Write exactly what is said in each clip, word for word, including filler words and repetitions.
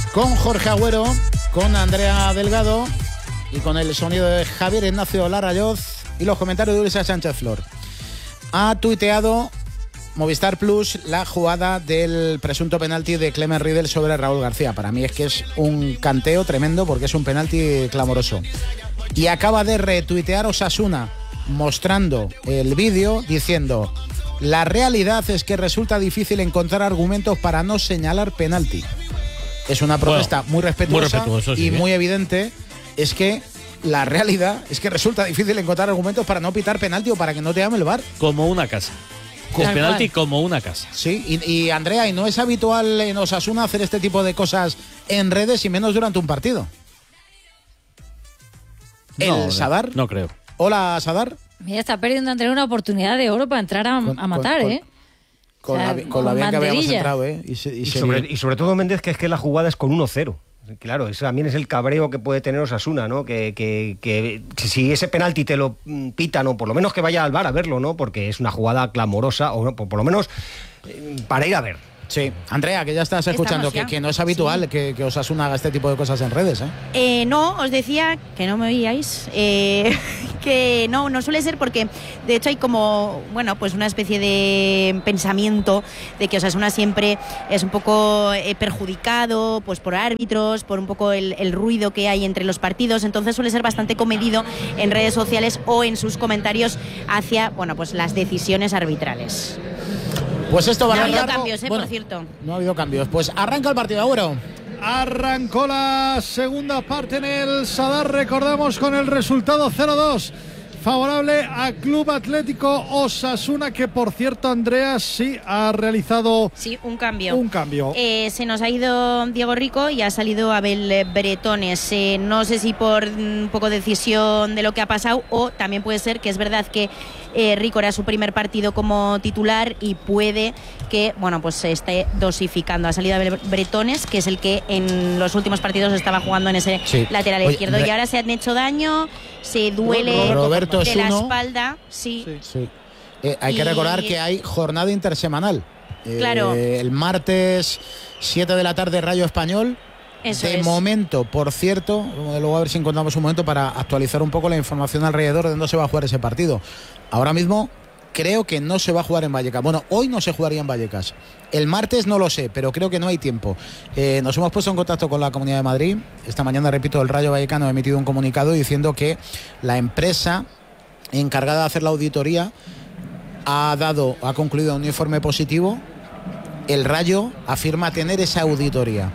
con Jorge Agüero, con Andrea Delgado y con el sonido de Javier Ignacio Larrayoz y los comentarios de Ulises Sánchez Flor. Ha tuiteado Movistar Plus la jugada del presunto penalti de Clement Riedel sobre Raúl García. Para mí es que es un canteo tremendo porque es un penalti clamoroso. Y acaba de retuitear Osasuna mostrando el vídeo diciendo: la realidad es que resulta difícil encontrar argumentos para no señalar penalti. Es una protesta bueno, muy respetuosa muy sí, y ¿eh? muy evidente. Es que la realidad es que resulta difícil encontrar argumentos para no pitar penalti o para que no te llame el V A R. Como una casa. Con penalti como una casa. Sí, y, y Andrea, y no es habitual en Osasuna hacer este tipo de cosas en redes y menos durante un partido. No, ¿El Sadar? No creo. Hola, Sadar. Mira, está perdiendo Andrea una oportunidad de oro para entrar a, con, a matar, con, ¿eh? Con, o sea, la, con la bien que habíamos entrado, ¿eh? Y, se, y, y, sobre, y sobre todo, Méndez, que es que la jugada es con uno cero. Claro, eso también es el cabreo que puede tener Osasuna, ¿no? Que, que, que si ese penalti te lo pitan, o por lo menos que vaya al V A R a verlo, ¿no? Porque es una jugada clamorosa, o por, por lo menos eh, para ir a ver. Sí, Andrea, que ya estás escuchando, que, que no es habitual sí. que, que Osasuna haga este tipo de cosas en redes, ¿eh? eh no, os decía, que no me oíais, eh, que no, no suele ser porque, de hecho, hay como, bueno, pues una especie de pensamiento de que Osasuna siempre es un poco eh, perjudicado, pues por árbitros, por un poco el, el ruido que hay entre los partidos, entonces suele ser bastante comedido en redes sociales o en sus comentarios hacia, bueno, pues las decisiones arbitrales. Pues esto va no a ha habido largo. cambios, eh, bueno, por cierto. No ha habido cambios. Pues arranca el partido, Agüero. Arrancó la segunda parte en el Sadar, recordamos, con el resultado cero dos. Favorable a Club Atlético Osasuna, que por cierto, Andrea, sí ha realizado sí, un cambio. Un cambio. Eh, se nos ha ido Diego Rico y ha salido Abel Bretones. Eh, no sé si por un poco decisión de lo que ha pasado o también puede ser que es verdad que eh, Rico era su primer partido como titular y puede que, bueno, pues se esté dosificando. Ha salido Abel Bretones, que es el que en los últimos partidos estaba jugando en ese sí. lateral Oye, izquierdo. Re... Y ahora se han hecho daño, se duele Roberto de la uno. espalda. Sí. sí. sí. Eh, hay y... que recordar que hay jornada intersemanal. Eh, claro. El martes, siete de la tarde, Rayo Español. Eso de es. momento, por cierto, luego a ver si encontramos un momento para actualizar un poco la información alrededor de dónde se va a jugar ese partido. Ahora mismo creo que no se va a jugar en Vallecas. Bueno, hoy no se jugaría en Vallecas. El martes no lo sé, pero creo que no hay tiempo. Eh, nos hemos puesto en contacto con la Comunidad de Madrid. Esta mañana, repito, el Rayo Vallecano ha emitido un comunicado diciendo que la empresa encargada de hacer la auditoría ha dado, ha concluido un informe positivo. El Rayo afirma tener esa auditoría.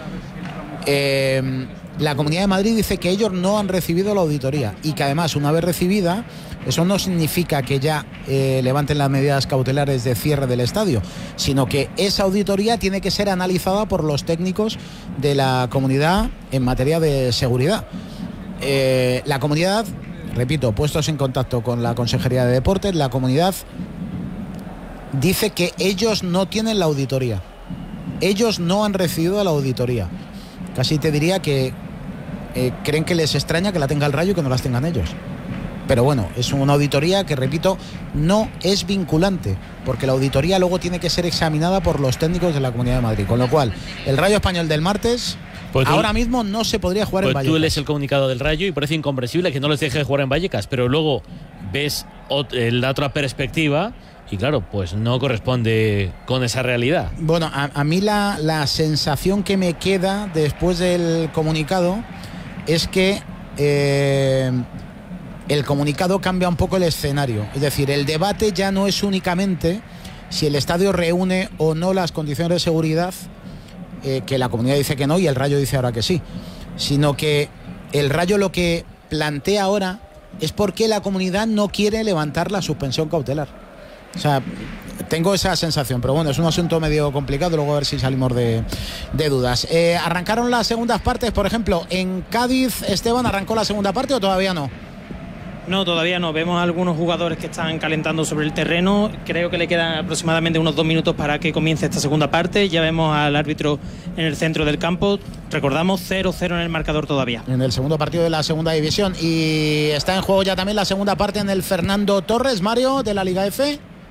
Eh, la Comunidad de Madrid dice que ellos no han recibido la auditoría y que además, una vez recibida, eso no significa que ya eh, levanten las medidas cautelares de cierre del estadio, sino que esa auditoría tiene que ser analizada por los técnicos de la comunidad en materia de seguridad. Eh, la comunidad, repito, puestos en contacto con la Consejería de Deportes, la comunidad dice que ellos no tienen la auditoría. Ellos no han recibido la auditoría. Casi te diría que eh, creen que les extraña que la tenga el Rayo y que no las tengan ellos. Pero bueno, es una auditoría que, repito, no es vinculante, porque la auditoría luego tiene que ser examinada por los técnicos de la Comunidad de Madrid. Con lo cual, el Rayo Español del martes, pues tú, ahora mismo no se podría jugar pues en Vallecas. Tú lees el comunicado del Rayo y parece incomprensible que no les deje jugar en Vallecas, pero luego ves la otra perspectiva y claro, pues no corresponde con esa realidad. Bueno, a, a mí la, la sensación que me queda después del comunicado es que eh, el comunicado cambia un poco el escenario. Es decir, el debate ya no es únicamente si el estadio reúne o no las condiciones de seguridad, eh, que la comunidad dice que no y el Rayo dice ahora que sí, sino que el Rayo lo que plantea ahora es por qué la comunidad no quiere levantar la suspensión cautelar. O sea, tengo esa sensación, pero bueno, es un asunto medio complicado, luego a ver si salimos de, de dudas. Eh, ¿Arrancaron las segundas partes, por ejemplo, en Cádiz? Esteban, ¿arrancó la segunda parte o todavía no? No, todavía no. Vemos a algunos jugadores que están calentando sobre el terreno. Creo que le quedan aproximadamente unos dos minutos para que comience esta segunda parte. Ya vemos al árbitro en el centro del campo. Recordamos, cero cero en el marcador todavía. En el segundo partido de la segunda división. Y está en juego ya también la segunda parte en el Fernando Torres, Mario, de la Liga F.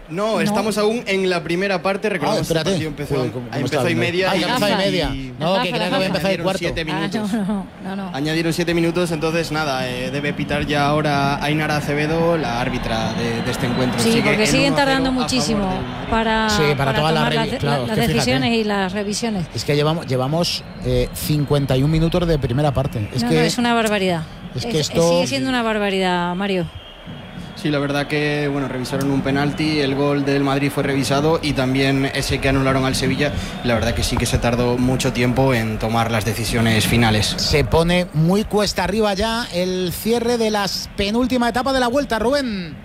No, No. estamos aún en la primera parte. Recordemos que el espérate. partido empezó, Uy, ¿cómo- cómo empezó está y bien? media. Ah, y- ya empezó y media. y- No, La que gafa, creo la que había gafa. empezado el Añadieron cuarto. siete Ah, minutos. no, no, no, no. Añadieron siete minutos, entonces nada, eh, debe pitar ya ahora Ainara Acevedo, la árbitra de, de este encuentro. Sí, Sigue porque en siguen uno a cero tardando a favor muchísimo del Madrid. para, Sí, para todas las tomar revi- las, claro, las es que decisiones fíjate. y las revisiones. Es que llevamos, llevamos eh, cincuenta y un minutos de primera parte. Es no, que no, es una barbaridad. es que Es- esto- Sigue siendo una barbaridad, Mario. Sí, la verdad que bueno, revisaron un penalti, el gol del Madrid fue revisado y también ese que anularon al Sevilla. La verdad que sí que se tardó mucho tiempo en tomar las decisiones finales. se pone muy cuesta arriba ya el cierre de las penúltima etapa de la vuelta, Rubén.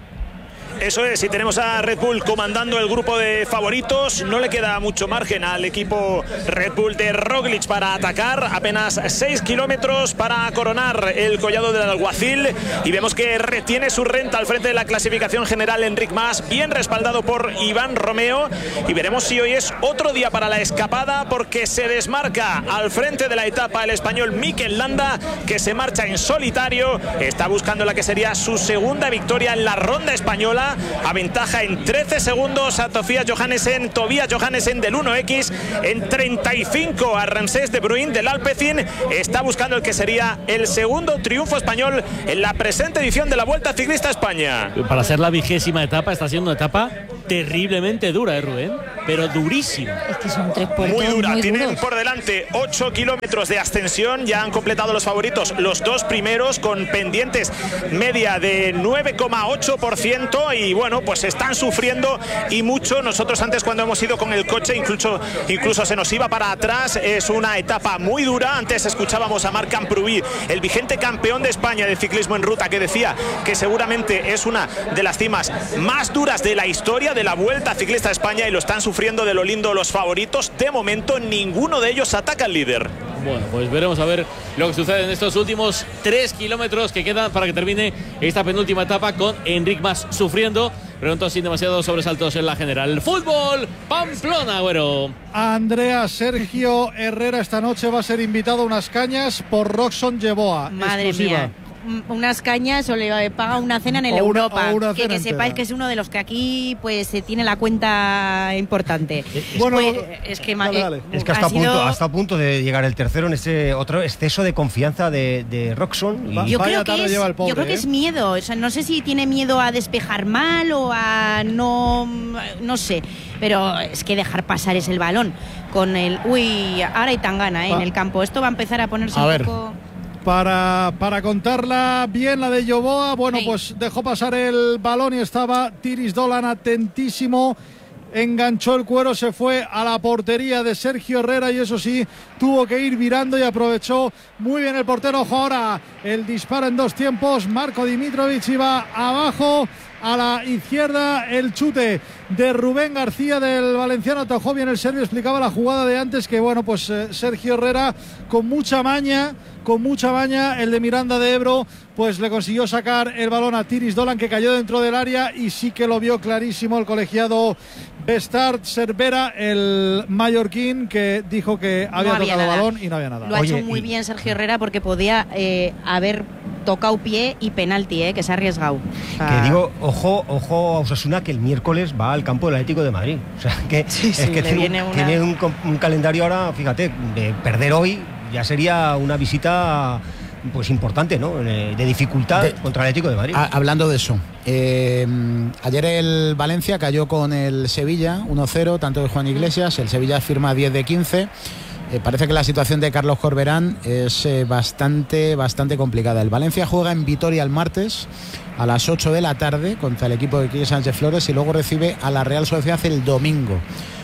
Eso es, y tenemos a Red Bull comandando el grupo de favoritos. No le queda mucho margen al equipo Red Bull de Roglic para atacar. Apenas seis kilómetros para coronar el collado del Alguacil. Y vemos que retiene su renta al frente de la clasificación general Enric Mas, bien respaldado por Iván Romeo. Y veremos si hoy es otro día para la escapada, porque se desmarca al frente de la etapa el español Mikel Landa, que se marcha en solitario. Está buscando la que sería su segunda victoria en la ronda española. Aventaja en trece segundos a Tobias Johannesen, Tobias Johannesen del uno equis, en treinta y cinco a Ramsés de Bruyn del Alpecin. Está buscando el que sería el segundo triunfo español en la presente edición de la Vuelta Ciclista a España. Para ser la vigésima etapa, está siendo una etapa terriblemente dura, ¿eh, Rubén? Pero durísima. Es que son tres puertos Muy dura, muy tienen duros. por delante ocho kilómetros de ascensión, ya han completado los favoritos los dos primeros con pendientes media de nueve coma ocho por ciento y bueno, pues están sufriendo y mucho. Nosotros antes cuando hemos ido con el coche incluso, incluso se nos iba para atrás. Es una etapa muy dura. Antes escuchábamos a Marc Camprubí, el vigente campeón de España de ciclismo en ruta, que decía que seguramente es una de las cimas más duras de la historia de la Vuelta Ciclista a España y lo están sufriendo de lo lindo los favoritos. De momento ninguno de ellos ataca al líder. Bueno, pues veremos a ver lo que sucede en estos últimos tres kilómetros que quedan para que termine esta penúltima etapa con Enric Mas sufriendo, pronto sin demasiados sobresaltos en la general. Fútbol, Pamplona, güero. Andrea Sergio Herrera esta noche va a ser invitado a unas cañas por Roxon Yeboah. Madre exclusiva. mía. Mm, Unas cañas o le paga una cena en el O una- Europa. o una que, cena que sepáis entera. que es uno de los que aquí pues se tiene la cuenta importante. Bueno, Pues, es que ma- dale, eh, dale. Es que ha hasta a, sido- punto, hasta a punto de llegar el tercero en ese otro exceso de confianza de, de Roxon. Y Yo Vaya creo, tarde que es, lleva el pobre, yo creo que ¿eh? es miedo, o sea, no sé si tiene miedo a despejar mal o a no, no sé, pero es que dejar pasar es el balón con el, uy, ahora hay tangana, ¿eh? en Pa- el campo, esto va a empezar a ponerse A un ver. poco... Para, para contarla bien la de Yeboah, bueno, Sí. pues dejó pasar el balón y estaba Tiris Dolan atentísimo. Enganchó el cuero, se fue a la portería de Sergio Herrera y eso sí, tuvo que ir virando y aprovechó muy bien el portero. Ojo ahora, el disparo en dos tiempos. Marco Dimitrovic iba abajo. A la izquierda el chute de Rubén García del valenciano. Atajó bien el serbio, explicaba la jugada de antes que bueno, pues eh, Sergio Herrera con mucha maña, con mucha maña, el de Miranda de Ebro, pues le consiguió sacar el balón a Tiris Dolan, que cayó dentro del área y sí que lo vio clarísimo el colegiado Bestard Cervera, el mallorquín, que dijo que había No había tocado nada. balón y no había nada. Lo ha Oye, hecho muy y- bien Sergio Herrera porque podía eh, haber tocado pie y penalti, eh, que se ha arriesgado. O sea, Que digo, ojo, ojo a Osasuna, que el miércoles va al campo del Atlético de Madrid. O sea, que Sí, es sí, que le tiene, viene una- tiene un, com- un calendario ahora, fíjate, de perder hoy ya sería una visita pues importante, ¿no? Eh, De dificultad De- contra el Atlético de Madrid. A- hablando de eso, eh, ayer el Valencia cayó con el Sevilla uno cero, tanto de Juan Iglesias, el Sevilla firma diez de quince. Eh, parece que la situación de Carlos Corberán es eh, bastante, bastante complicada. El Valencia juega en Vitoria el martes a las ocho de la tarde contra el equipo de Quique Sánchez Flores y luego recibe a la Real Sociedad el domingo.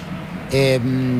Eh,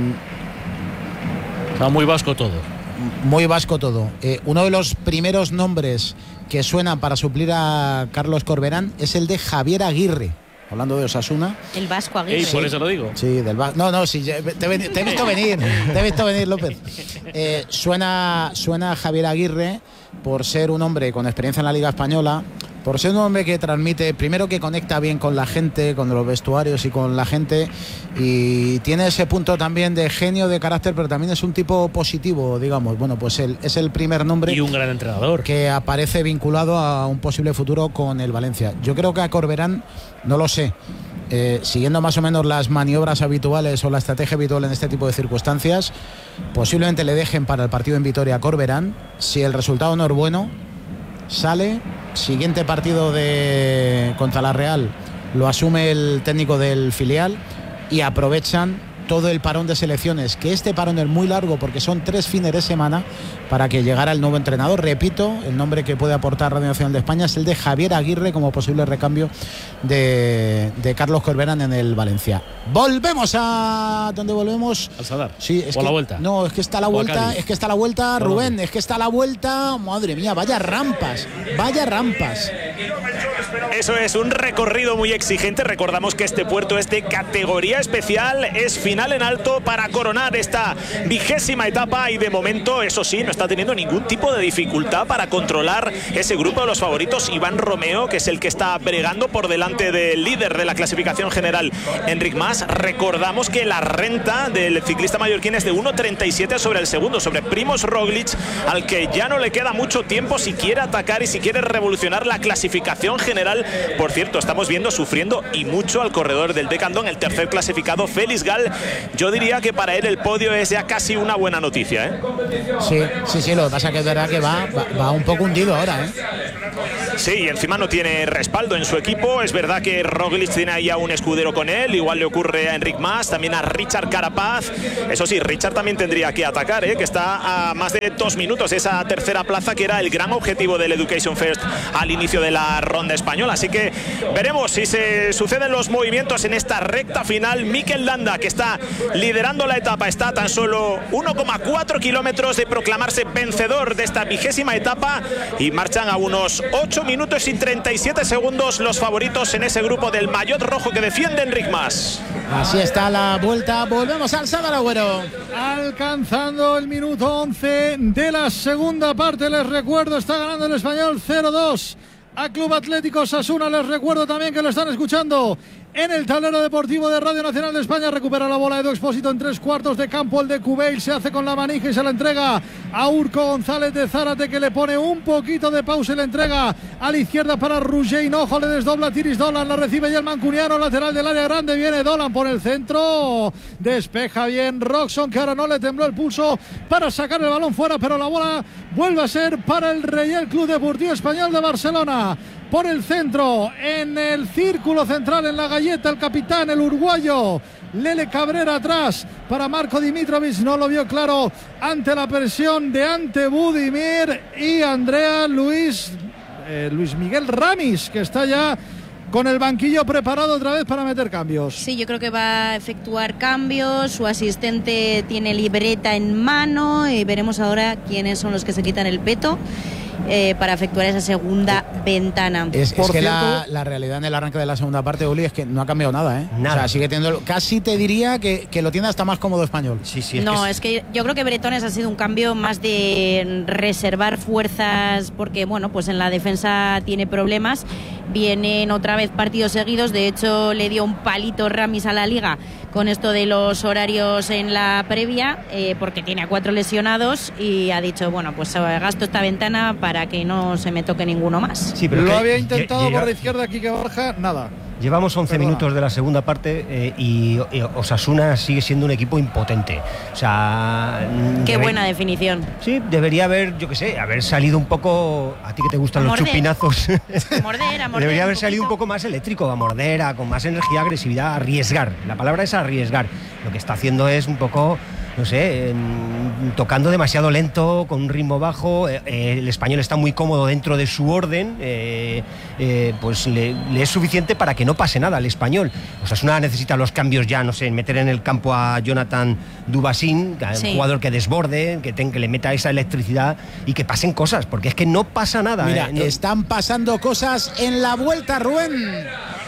Va muy vasco todo. muy vasco todo. Eh, uno de los primeros nombres que suenan para suplir a Carlos Corberán es el de Javier Aguirre. Hablando de Osasuna. el Vasco Aguirre. Ey, por eso lo digo. Sí, del Vasco. No, no, sí, ya- te, he veni- te he visto venir. Te he visto venir, López. Eh, suena, suena Javier Aguirre por ser un hombre con experiencia en la Liga Española, por ser un hombre que transmite, primero que conecta bien con la gente, con los vestuarios y con la gente, y tiene ese punto también de genio, de carácter, pero también es un tipo positivo, digamos. Bueno, pues él es el primer nombre Y un gran entrenador. que aparece vinculado a un posible futuro con el Valencia. Yo creo que a Corberán, no lo sé, eh, siguiendo más o menos las maniobras habituales o la estrategia habitual en este tipo de circunstancias, posiblemente le dejen para el partido en Vitoria a Corberán. Si el resultado no es bueno, sale. Siguiente partido de contra la Real lo asume el técnico del filial y aprovechan todo el parón de selecciones, que este parón es muy largo porque son tres fines de semana, para que llegara el nuevo entrenador. Repito, el nombre que puede aportar Radio Nacional de España es el de Javier Aguirre como posible recambio de, de Carlos Corberán en el Valencia. Volvemos a donde volvemos. Al Sadar. Sí, es o que, la vuelta. No, es que está la o vuelta, es que está la vuelta, no, Rubén, no. es que está la vuelta, madre mía, vaya rampas, vaya rampas. Eso es un recorrido muy exigente. Recordamos que este puerto es de categoría especial, es final en alto para coronar esta vigésima etapa y de momento, eso sí, no está teniendo ningún tipo de dificultad para controlar ese grupo de los favoritos. Iván Romeo, que es el que está bregando por delante del líder de la clasificación general, Enric Mas. Recordamos que la renta del ciclista mallorquín es de uno treinta y siete sobre el segundo, sobre Primož Roglic, al que ya no le queda mucho tiempo si quiere atacar y si quiere revolucionar la clasificación general. Por cierto, estamos viendo sufriendo y mucho al corredor del Decathlon, el tercer clasificado, Félix Gal. Yo diría que para él el podio es ya casi una buena noticia, ¿eh? Sí, sí, sí, lo que pasa es que es verdad que va, va, va un poco hundido ahora, ¿eh? Sí, y encima no tiene respaldo en su equipo. Es verdad que Roglic tiene ahí a un escudero con él, igual le ocurre a Enric Mas, también a Richard Carapaz. Eso sí, Richard también tendría que atacar, ¿eh? Que está a más de dos minutos de esa tercera plaza, que era el gran objetivo del Education First al inicio de la ronda española. Así que veremos si se suceden los movimientos en esta recta final. Mikel Landa, que está liderando la etapa, está a tan solo uno coma cuatro kilómetros de proclamarse vencedor de esta vigésima etapa, y marchan a unos ocho minutos y treinta y siete segundos los favoritos en ese grupo del maillot rojo que defiende Enric Mas. Así está la vuelta. Volvemos al Sadar, Agüero. Alcanzando el minuto once de la segunda parte. Les recuerdo, está ganando el Español cero dos a Club Atlético Osasuna. Les recuerdo también que lo están escuchando en el tablero deportivo de Radio Nacional de España. Recupera la bola Edu Expósito en tres cuartos de campo. El de Cubeil se hace con la manija y se la entrega a Urco González de Zárate, que le pone un poquito de pausa y le entrega a la izquierda para Roger Hinojo. Le desdobla Tiris Dolan, la recibe ya el mancuniano, lateral del área grande. Viene Dolan por el centro, despeja bien Roxon, que ahora no le tembló el pulso para sacar el balón fuera, pero la bola vuelve a ser para el Real Club Deportivo Español de Barcelona. Por el centro, en el círculo central, en la galleta, el capitán, el uruguayo Lele Cabrera atrás para Marco Dimitrovic. No lo vio claro ante la presión de Ante Budimir y Andrea Luis, eh, Luis Miguel Ramis, que está ya con el banquillo preparado otra vez para meter cambios. Sí, yo creo que va a efectuar cambios. Su asistente tiene libreta en mano y veremos ahora quiénes son los que se quitan el peto Eh, para efectuar esa segunda eh, ventana. Es, es que la, la realidad en el arranque de la segunda parte, Uli, es que no ha cambiado nada, ¿eh? Nada. O sea, sigue teniendo, casi te diría que, que lo tiene hasta más cómodo Español. Sí, sí. Es no, que es que yo creo que Bretones ha sido un cambio más de reservar fuerzas, porque bueno, pues en la defensa tiene problemas. Vienen otra vez partidos seguidos. De hecho, le dio un palito Ramis a la Liga con esto de los horarios en la previa, eh, porque tiene a cuatro lesionados y ha dicho, bueno, pues gasto esta ventana para que no se me toque ninguno más. Sí, pero lo había intentado llega, por la izquierda Quique Barja, nada. Llevamos once Perdona. minutos de la segunda parte eh, y, y Osasuna sigue siendo un equipo impotente. O sea, qué debe, buena definición. Sí, debería haber, yo qué sé, haber salido un poco, a ti que te gustan a los morder. chupinazos. A morder, a morder. Debería haber un salido un poco más eléctrico, a morder, a, con más energía, agresividad, a arriesgar. La palabra es arriesgar. Lo que está haciendo es un poco, no sé, eh, tocando demasiado lento, con un ritmo bajo. Eh, eh, el español está muy cómodo dentro de su orden, eh, eh, pues le, le es suficiente para que no pase nada al español. Osasuna necesita los cambios ya, no sé, meter en el campo a Jonathan Dubasín, sí. Un jugador que desborde, que, ten, que le meta esa electricidad y que pasen cosas, porque es que no pasa nada. Mira, eh, no... están pasando cosas en la vuelta, Rubén.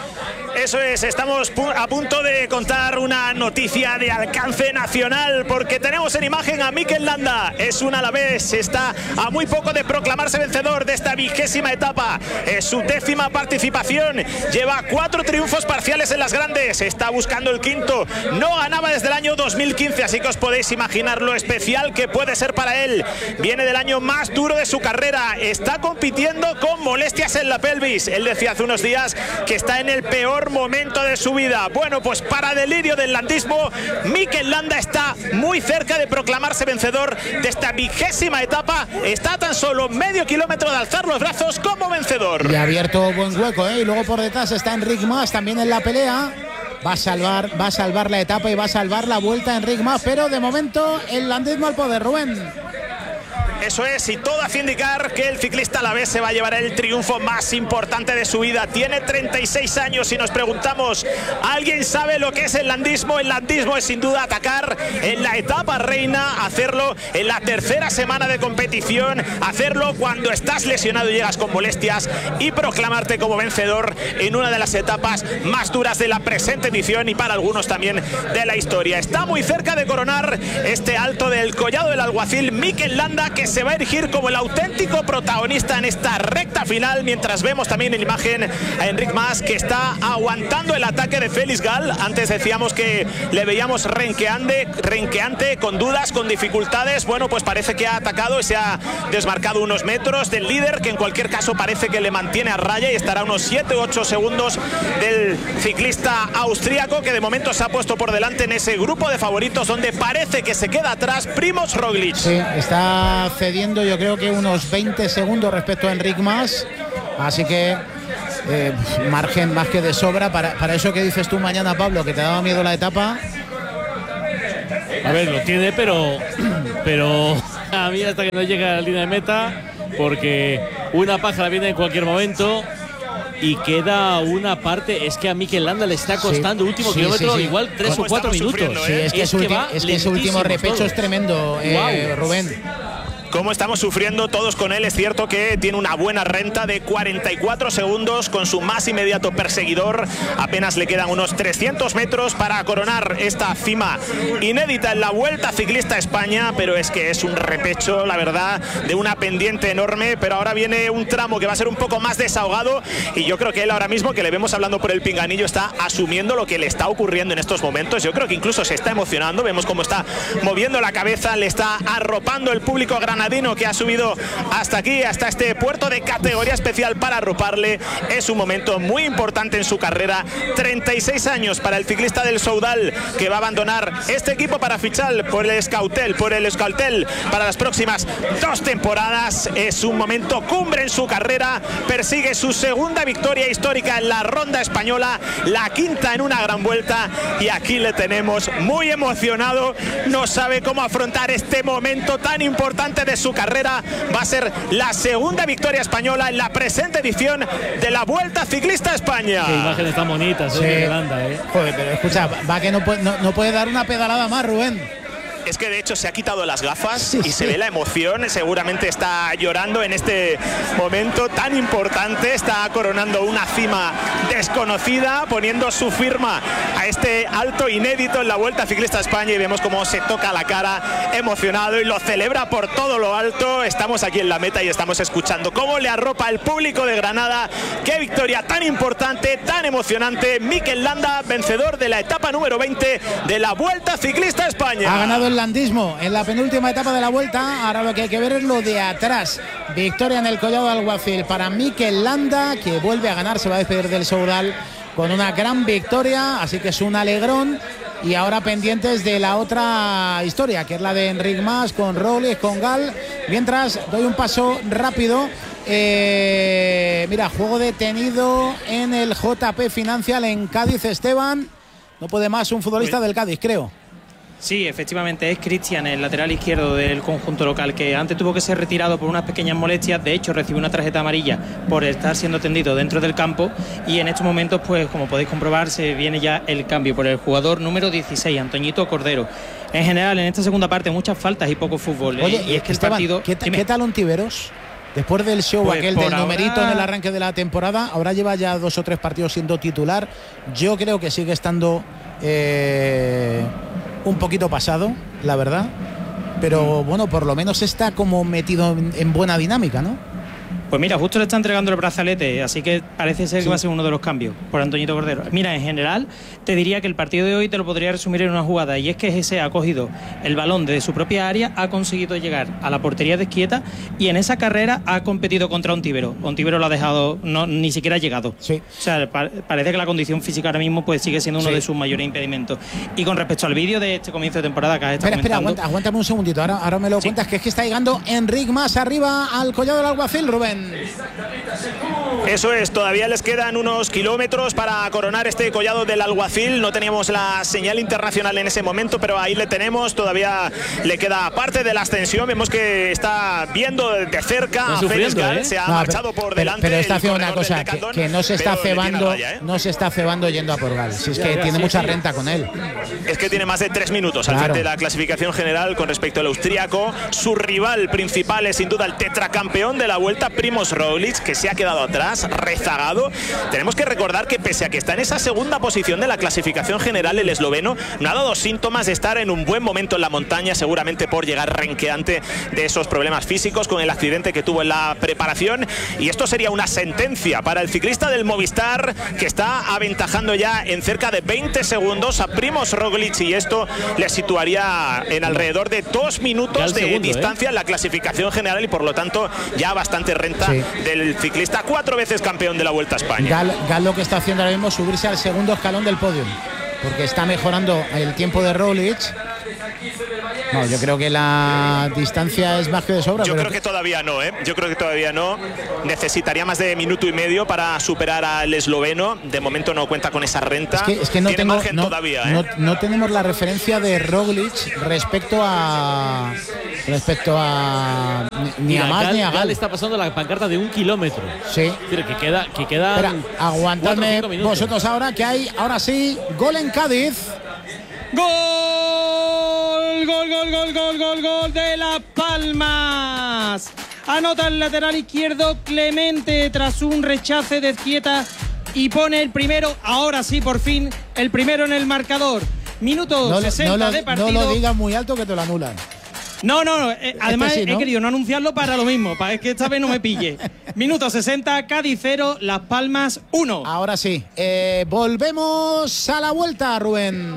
Eso es, estamos a punto de contar una noticia de alcance nacional, porque tenemos en imagen a Mikel Landa. Es un alavés, está a muy poco de proclamarse vencedor de esta vigésima etapa. Es su décima participación, lleva cuatro triunfos parciales en las grandes, está buscando el quinto. No ganaba desde el año dos mil quince, así que os podéis imaginar lo especial que puede ser para él. Viene del año más duro de su carrera, está compitiendo con molestias en la pelvis. Él decía hace unos días que está en el peor mejor momento de su vida. Bueno, pues para delirio del landismo, Mikel Landa está muy cerca de proclamarse vencedor de esta vigésima etapa. Está a tan solo medio kilómetro de alzar los brazos como vencedor. Y ha abierto buen hueco, ¿eh? Y luego por detrás está Enric Mas también en la pelea. Va a salvar, va a salvar la etapa y va a salvar la vuelta Enric Mas, pero de momento el landismo al poder, Rubén. Eso es, y todo hace indicar que el ciclista alavés se va a llevar el triunfo más importante de su vida. Tiene treinta y seis años y nos preguntamos, ¿alguien sabe lo que es el landismo? El landismo es sin duda atacar en la etapa reina, hacerlo en la tercera semana de competición, hacerlo cuando estás lesionado y llegas con molestias y proclamarte como vencedor en una de las etapas más duras de la presente edición y para algunos también de la historia. Está muy cerca de coronar este alto del Collado del Alguacil Mikel Landa, que se va a erigir como el auténtico protagonista en esta recta final, mientras vemos también en imagen a Enric Mas, que está aguantando el ataque de Félix Gall. Antes decíamos que le veíamos renqueante, renqueante, con dudas, con dificultades. Bueno, pues parece que ha atacado y se ha desmarcado unos metros del líder, que en cualquier caso parece que le mantiene a raya y estará a unos siete u ocho segundos del ciclista austríaco, que de momento se ha puesto por delante en ese grupo de favoritos donde parece que se queda atrás Primož Roglič. Sí, está cediendo yo creo que unos veinte segundos respecto a Enric Mas, así que eh, margen más que de sobra para, para eso que dices tú mañana, Pablo, que te daba miedo la etapa. A ver, lo tiene, pero pero a mí hasta que no llega a la línea de meta, porque una pájara viene en cualquier momento y queda una parte. Es que a Mikel Landa le está costando, sí, último sí, kilómetro, sí, sí. igual tres o cuatro minutos. ¿eh? Sí, es que, es, es, que, es que ese último repecho todo es tremendo, eh, wow. Rubén. Cómo estamos sufriendo todos con él. Es cierto que tiene una buena renta de cuarenta y cuatro segundos con su más inmediato perseguidor. Apenas le quedan unos trescientos metros para coronar esta cima inédita en la Vuelta Ciclista a España, pero es que es un repecho, la verdad, de una pendiente enorme. Pero ahora viene un tramo que va a ser un poco más desahogado y yo creo que él ahora mismo, que le vemos hablando por el pinganillo, está asumiendo lo que le está ocurriendo en estos momentos. Yo creo que incluso se está emocionando. Vemos cómo está moviendo la cabeza, le está arropando el público granadino que ha subido hasta aquí, hasta este puerto de categoría especial para arroparle. Es un momento muy importante en su carrera. treinta y seis años para el ciclista del Soudal, que va a abandonar este equipo para fichar por el Euskaltel, por el Euskaltel para las próximas dos temporadas. Es un momento cumbre en su carrera. Persigue su segunda victoria histórica en la ronda española, la quinta en una gran vuelta, y aquí le tenemos muy emocionado. No sabe cómo afrontar este momento tan importante de su carrera. Va a ser la segunda victoria española en la presente edición de la Vuelta Ciclista a España. Qué imágenes tan bonitas, sí. eh, Landa, eh. Joder, pero escucha, va que no puede, no, no puede dar una pedalada más, Rubén. Es que de hecho se ha quitado las gafas, sí, y sí. se ve la emoción. Seguramente está llorando en este momento tan importante. Está coronando una cima desconocida, poniendo su firma a este alto inédito en la Vuelta Ciclista a España, y vemos cómo se toca la cara emocionado y lo celebra por todo lo alto. Estamos aquí en la meta y estamos escuchando cómo le arropa el público de Granada. Qué victoria tan importante, tan emocionante. Mikel Landa, vencedor de la etapa número veinte de la Vuelta Ciclista a España. Ha ganado el landismo en la penúltima etapa de la Vuelta. Ahora lo que hay que ver es lo de atrás. Victoria en el Collado del Alguacil para Mikel Landa, que vuelve a ganar, se va a despedir del Soudal con una gran victoria, así que es un alegrón. Y ahora pendientes de la otra historia, que es la de Enric Mas con Roglič, con Gall. Mientras doy un paso rápido. Eh, mira, juego detenido en el J P Financial en Cádiz, Esteban. No puede más un futbolista del Cádiz, creo. Sí, efectivamente es Cristian, el lateral izquierdo del conjunto local, que antes tuvo que ser retirado por unas pequeñas molestias. De hecho, recibió una tarjeta amarilla por estar siendo tendido dentro del campo, y en estos momentos, pues como podéis comprobar, se viene ya el cambio por el jugador número dieciséis, Antoñito Cordero. En general, en esta segunda parte, muchas faltas y poco fútbol. Oye, ¿eh? Y es que Esteban, el partido... ¿qué, ¿qué tal Ontiveros? Después del show pues aquel del ahora... numerito en el arranque de la temporada, ahora lleva ya dos o tres partidos siendo titular. Yo creo que sigue estando eh, un poquito pasado, la verdad. Pero bueno, por lo menos está como metido en, en buena dinámica, ¿no? Pues mira, justo le está entregando el brazalete, así que parece ser que sí. va a ser uno de los cambios por Antoñito Cordero. Mira, en general, te diría que el partido de hoy te lo podría resumir en una jugada, y es que Gese ha cogido el balón desde su propia área, ha conseguido llegar a la portería de Ezquieta y en esa carrera ha competido contra Ontivero. Ontivero lo ha dejado, no, ni siquiera ha llegado. Sí. O sea, pa parece que la condición física ahora mismo pues sigue siendo uno sí. de sus mayores impedimentos. Y con respecto al vídeo de este comienzo de temporada que has estado Espera, espera, aguanta, aguántame un segundito, ahora, ahora me lo sí. cuentas, que es que está llegando Enric Mas arriba al Collado del Alguacil, Rubén. Eso es, todavía les quedan unos kilómetros para coronar este Collado del Alguacil. No teníamos la señal internacional en ese momento, pero ahí le tenemos. Todavía le queda parte de la ascensión. Vemos que está viendo de cerca a Félix Gal, ¿eh? Se ha no, marchado pero, por delante. Pero está haciendo una cosa, que, que no se está cebando, raya, ¿eh? no se está cebando yendo a por Gal. Si es que tiene mucha renta con él. Es que tiene más de tres minutos al claro. frente de la clasificación general con respecto al austríaco. Su rival principal es sin duda el tetracampeón de la Vuelta, Primož Roglič, que se ha quedado atrás, rezagado. Tenemos que recordar que pese a que está en esa segunda posición de la clasificación general, el esloveno no ha dado síntomas de estar en un buen momento en la montaña, seguramente por llegar renqueante de esos problemas físicos con el accidente que tuvo en la preparación. Y esto sería una sentencia para el ciclista del Movistar, que está aventajando ya en cerca de veinte segundos a Primož Roglič, y esto le situaría en alrededor de dos minutos de segundo, distancia ¿eh? en la clasificación general, y por lo tanto ya bastante renta sí. del ciclista cuatro veces campeón de la Vuelta a España. Gal, Gal lo que está haciendo ahora mismo es subirse al segundo escalón del podio, porque está mejorando el tiempo de Roglič. No, yo creo que la distancia es más que de sobra. Yo pero... creo que todavía no, ¿eh? Yo creo que todavía no. Necesitaría más de minuto y medio para superar al esloveno. De momento no cuenta con esa renta. Es que, es que no, Tiene tengo, margen no, todavía, ¿eh? no, no tenemos la referencia de Roglič respecto a respecto a ni Mira, a más Gal, ni a Gal. Gal está pasando la pancarta de un kilómetro. Sí. Es decir, que queda, que queda. Espera, aguantadme vosotros ahora que hay, ahora sí, gol en Cádiz. ¡Gol! ¡Gol, gol, gol, gol, gol, gol de Las Palmas! Anota el lateral izquierdo Clemente tras un rechace de Ezquieta y pone el primero, ahora sí, por fin, el primero en el marcador. Minuto no, sesenta no lo, de partido. No lo digas muy alto que te lo anulan. No, no, no. Eh, además este sí, ¿no? he querido no anunciarlo para lo mismo, para que esta vez no me pille. Minuto sesenta, Cádiz cero, Las Palmas uno. Ahora sí, eh, volvemos a la vuelta, Rubén.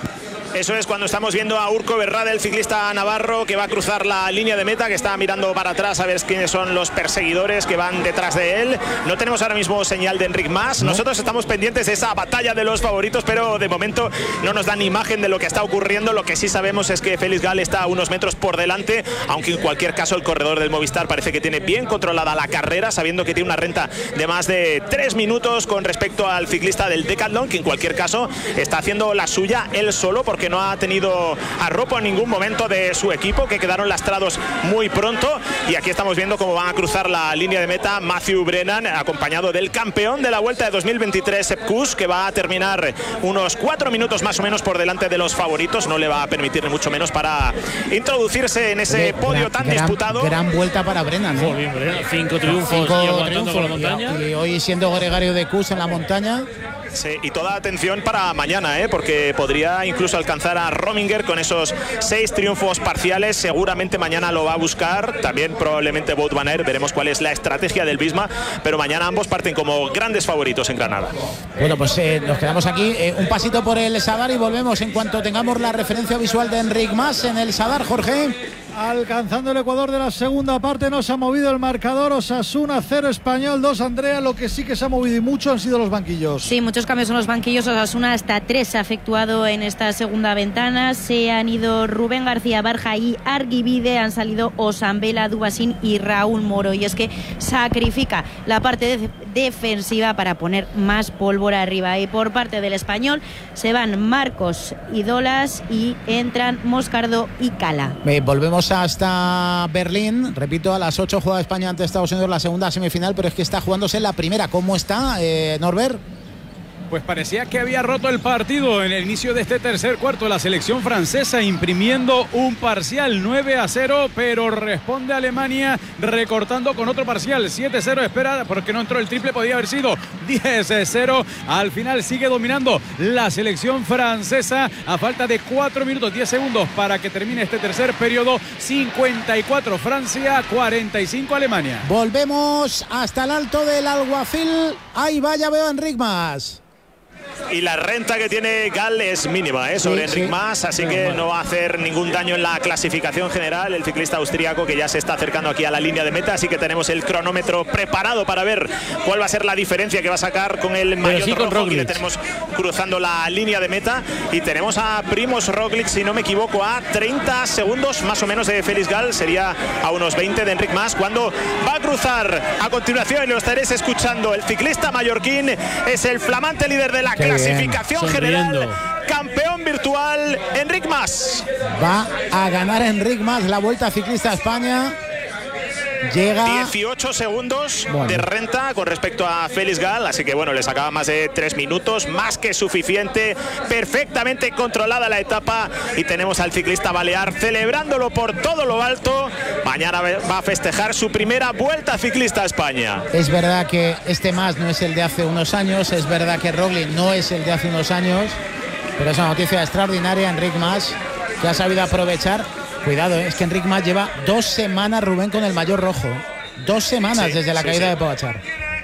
Eso es, cuando estamos viendo a Urko Berrada, el ciclista navarro, que va a cruzar la línea de meta, que está mirando para atrás a ver quiénes son los perseguidores que van detrás de él. No tenemos ahora mismo señal de Enric Mas. Nosotros estamos pendientes de esa batalla de los favoritos, pero de momento no nos dan imagen de lo que está ocurriendo. Lo que sí sabemos es que Félix Gal está a unos metros por delante, aunque en cualquier caso el corredor del Movistar parece que tiene bien controlada la carrera, sabiendo que tiene una renta de más de tres minutos con respecto al ciclista del Decathlon, que en cualquier caso está haciendo la suya él solo, porque que no ha tenido arropo en ningún momento de su equipo, que quedaron lastrados muy pronto. Y aquí estamos viendo cómo van a cruzar la línea de meta Matthew Brennan, acompañado del campeón de la Vuelta de dos mil veintitrés, Sepp Kuss, que va a terminar unos cuatro minutos más o menos por delante de los favoritos. No le va a permitir ni mucho menos para introducirse en ese podio gran, tan gran, disputado. Gran vuelta para Brennan, ¿eh? Bien, Brennan. Cinco triunfos, Cinco y aguantando triunfos con la montaña. Y, y hoy siendo gregario de Kuss en la montaña. Sí, y toda atención para mañana, ¿eh? Porque podría incluso alcanzar a Rominger con esos seis triunfos parciales. Seguramente mañana lo va a buscar, también probablemente Wout van Aert. Veremos cuál es la estrategia del Visma, pero mañana ambos parten como grandes favoritos en Granada. Bueno, pues eh, nos quedamos aquí, eh, un pasito por el Sadar y volvemos en cuanto tengamos la referencia visual de Enric Mas en el Sadar. Jorge. Alcanzando el Ecuador de la segunda parte, no se ha movido el marcador. Osasuna cero, Español dos, Andrea. Lo que sí que se ha movido y mucho han sido los banquillos. Sí, muchos cambios en los banquillos. Osasuna hasta tres se ha efectuado en esta segunda ventana. Se han ido Rubén García Barja y Argibide. Han salido Osambela, Dubasín y Raúl Moro. Y es que sacrifica la parte de defensiva para poner más pólvora arriba. Y por parte del Español se van Marcos y Dolas y entran Moscardo y Cala. Eh, volvemos hasta Berlín, repito, a las ocho juega España ante Estados Unidos la segunda semifinal, pero es que está jugándose la primera. ¿Cómo está, eh, Norbert? Pues parecía que había roto el partido en el inicio de este tercer cuarto. La selección francesa imprimiendo un parcial nueve a cero, pero responde Alemania recortando con otro parcial siete cero. Espera, porque no entró el triple, podía haber sido diez cero. Al final sigue dominando la selección francesa a falta de cuatro minutos diez segundos para que termine este tercer periodo. cincuenta y cuatro Francia, cuarenta y cinco Alemania. Volvemos hasta el Alto del Alguacil. Ahí va, ya veo a Enric Mas. Y la renta que tiene Gal es mínima, ¿eh? Sobre sí, Enric sí. Mas, así que no va a hacer ningún daño en la clasificación general el ciclista austríaco, que ya se está acercando aquí a la línea de meta, así que tenemos el cronómetro preparado para ver cuál va a ser la diferencia que va a sacar con el maillot sí, rojo. Aquí le tenemos cruzando la línea de meta y tenemos a Primož Roglič, si no me equivoco, a treinta segundos más o menos de Félix Gal, sería a unos veinte de Enric Mas, cuando va a cruzar a continuación, y lo estaréis escuchando, el ciclista mallorquín es el flamante líder de la Qué clasificación general, campeón virtual, Enric Mas. Va a ganar Enric Mas la Vuelta Ciclista a España. Llega dieciocho segundos bueno. de renta con respecto a Félix Gal, así que bueno, le sacaba más de tres minutos, más que suficiente, perfectamente controlada la etapa, y tenemos al ciclista balear celebrándolo por todo lo alto. Mañana va a festejar su primera Vuelta Ciclista a España. Es verdad que este Mas no es el de hace unos años, es verdad que Roglič no es el de hace unos años, pero es una noticia extraordinaria. Enric Mas, que ha sabido aprovechar. Cuidado, ¿eh? Es que Enric Mas lleva dos semanas, Rubén, con el maillot rojo. Dos semanas sí, desde la sí, caída sí. de Pogačar.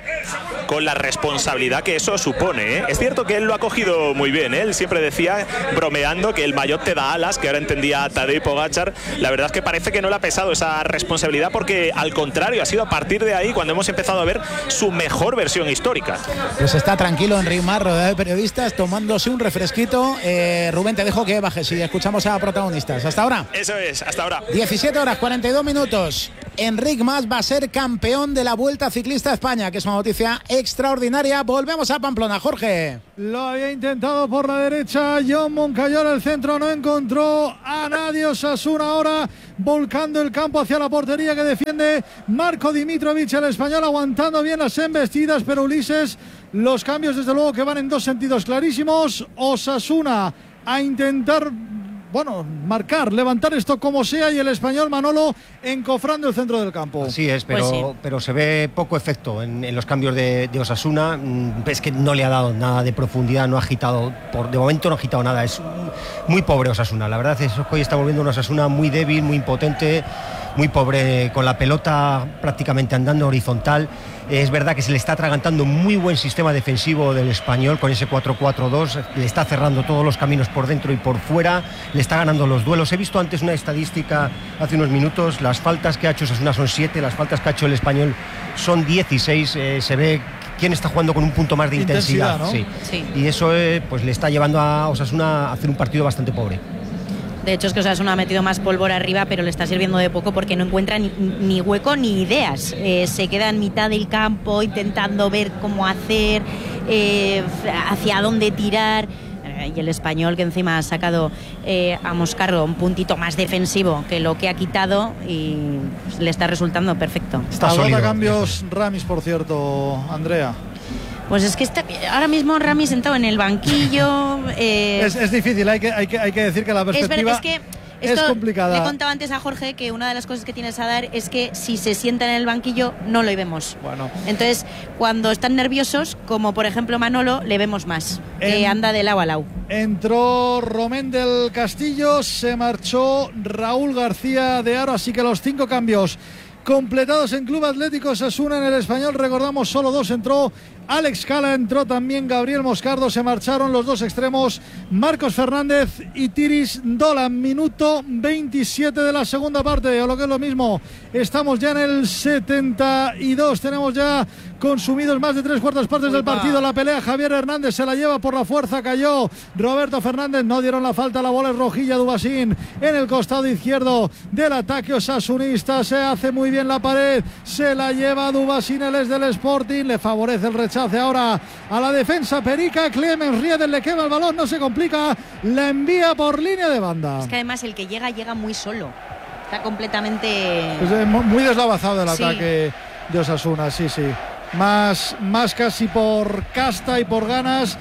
Con la responsabilidad que eso supone, ¿eh? Es cierto que él lo ha cogido muy bien, ¿eh? Él siempre decía, bromeando, que el maillot te da alas, que ahora entendía a Tadej Pogačar. La verdad es que parece que no le ha pesado esa responsabilidad, porque al contrario, ha sido a partir de ahí cuando hemos empezado a ver su mejor versión histórica. Pues está tranquilo Enric Mas, rodeado de periodistas, tomándose un refresquito. eh, Rubén, te dejo que bajes y escuchamos a protagonistas. Hasta ahora. Eso es, hasta ahora. diecisiete horas cuarenta y dos minutos. Enric Mas va a ser campeón de la Vuelta Ciclista a España, que es una noticia extraordinaria. Volvemos a Pamplona, Jorge. Lo había intentado por la derecha Jon Moncayola, el centro no encontró a nadie. Osasuna ahora volcando el campo hacia la portería que defiende Marco Dimitrovic, el español, aguantando bien las embestidas, pero Ulises, los cambios desde luego que van en dos sentidos clarísimos. Osasuna a intentar, bueno, marcar, levantar esto como sea, y el español Manolo encofrando el centro del campo. Así es, pero, pues sí. pero se ve poco efecto en, en los cambios de, de Osasuna. Es que no le ha dado nada de profundidad, no ha agitado, por, de momento no ha agitado nada. Es muy pobre Osasuna, la verdad es que hoy está volviendo una Osasuna muy débil, muy impotente, muy pobre, con la pelota prácticamente andando horizontal. Es verdad que se le está atragantando un muy buen sistema defensivo del español con ese cuatro cuatro dos, le está cerrando todos los caminos por dentro y por fuera, le está ganando los duelos. He visto antes una estadística hace unos minutos, las faltas que ha hecho Osasuna son siete, las faltas que ha hecho el español son dieciséis, eh, se ve quién está jugando con un punto más de intensidad, intensidad ¿no? sí. Sí. Y eso eh, pues le está llevando a Osasuna a hacer un partido bastante pobre. De hecho, es que Osasuna ha metido más pólvora arriba, pero le está sirviendo de poco porque no encuentra ni, ni hueco ni ideas. Eh, se queda en mitad del campo intentando ver cómo hacer, eh, hacia dónde tirar. Eh, y el español, que encima ha sacado eh, a Moscardo un puntito más defensivo que lo que ha quitado, y pues, le está resultando perfecto. Está sólido. Cambios Ramis, por cierto, Andrea. Pues es que está ahora mismo Rami sentado en el banquillo. Eh, es, es difícil, hay que, hay, que, hay que decir que la perspectiva es, ver, es, que es complicada. Le he contado antes a Jorge que una de las cosas que tienes a dar es que si se sienta en el banquillo no lo vemos. Bueno. Entonces, cuando están nerviosos, como por ejemplo Manolo, le vemos más, en, que anda de lado a lado. Entró Romén del Castillo, se marchó Raúl García de Aro, así que los cinco cambios completados en Club Atlético Osasuna. En el español, recordamos, solo dos. Entró Alex Cala, entró también Gabriel Moscardo, se marcharon los dos extremos, Marcos Fernández y Tiris Dolan. Minuto veintisiete de la segunda parte, o lo que es lo mismo, estamos ya en el setenta y dos, tenemos ya consumidos más de tres cuartas partes del partido. La pelea, Javier Hernández se la lleva por la fuerza, cayó Roberto Fernández, no dieron la falta, la bola es rojilla. Dubasín en el costado izquierdo del ataque osasunista, se hace muy bien la pared, se la lleva Dubasín, él es del Sporting, le favorece el rechazo ahora a la defensa Perica. Clemens Riedel le quema el balón, no se complica, la envía por línea de banda. Es que además el que llega, llega muy solo, está completamente... Es muy deslavazado el sí. ataque de Osasuna, sí, sí. Más, más casi por casta y por ganas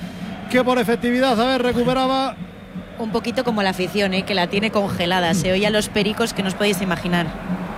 que por efectividad, a ver, recuperaba. Un poquito como la afición, ¿eh? Que la tiene congelada. Se oye a los pericos que no os podéis imaginar.